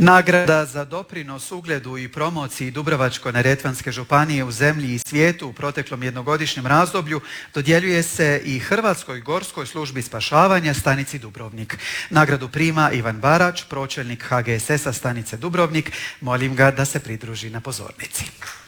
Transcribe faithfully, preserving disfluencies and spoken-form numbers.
Nagrada za doprinos ugledu i promociji Dubrovačko-neretvanske županije u zemlji i svijetu u proteklom jednogodišnjem razdoblju dodjeljuje se i Hrvatskoj gorskoj službi spašavanja stanici Dubrovnik. Nagradu prima Ivan Barač, pročelnik H G S S-a stanice Dubrovnik. Molim ga da se pridruži na pozornici.